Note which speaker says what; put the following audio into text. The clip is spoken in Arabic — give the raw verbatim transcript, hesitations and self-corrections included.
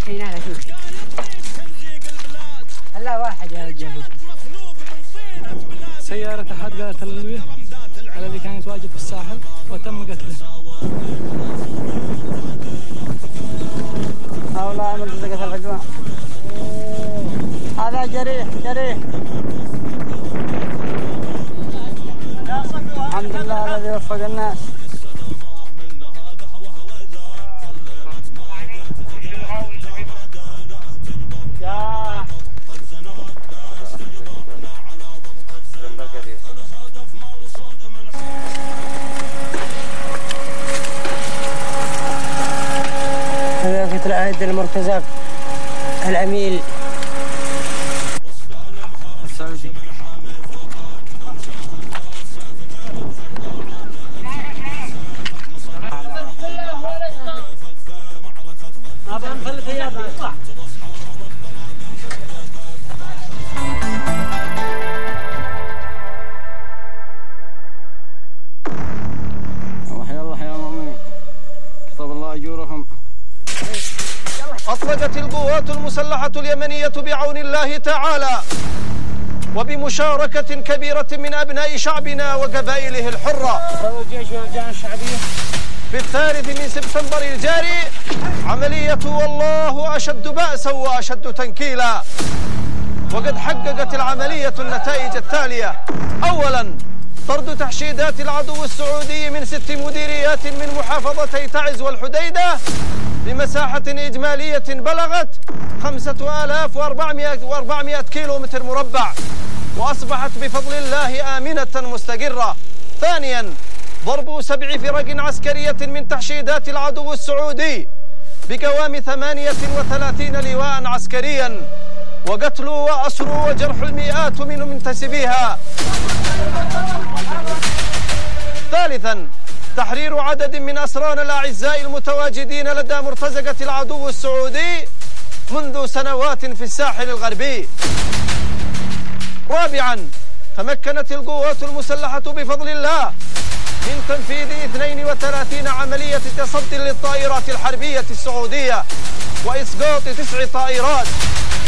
Speaker 1: هنا على شوف هلا واحد يا رجال.
Speaker 2: سيارة أحد قالت الألوية الذي كان يتواجد في الساحل وتم قتله.
Speaker 1: هؤلاء من رزقة العدوان. هذا جريح جريح. الحمد لله الذي وفق الناس. يا هذا في العهد المرتزق العميل السعودي. أبغى نخلي ثيابنا يطلع. وحي الله يا مؤمنين كتب الله أجورهم.
Speaker 3: أطلقت القوات المسلحة اليمنية بعون الله تعالى وبمشاركة كبيرة من أبناء شعبنا وقبائله الحرة
Speaker 1: الجيش واللجان الشعبية
Speaker 3: في الثالث من سبتمبر الجاري عملية والله أشد بأسا وأشد تنكيلا. وقد حققت العملية النتائج التالية: أولا طرد تحشيدات العدو السعودي من ست مديريات من محافظتي تعز والحديدة بمساحة إجمالية بلغت خمسة آلاف وأربعمائة كيلو متر مربع، وأصبحت بفضل الله آمنة مستقرة. ثانيا ضرب سبع فرق عسكرية من تحشيدات العدو السعودي بقوام ثمانية وثلاثين لواء عسكريا، وقتل وأسر وجرح المئات من منتسبيها. ثالثا تحرير عدد من أسرانا الأعزاء المتواجدين لدى مرتزقة العدو السعودي منذ سنوات في الساحل الغربي. رابعا تمكنت القوات المسلحة بفضل الله من تنفيذ اثنين وثلاثين عملية تصد للطائرات الحربية السعودية وإسقاط تسع طائرات